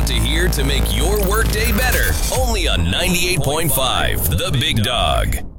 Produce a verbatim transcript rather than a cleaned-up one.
want to hear to make your workday better. Only on ninety-eight point five, The Big Dog.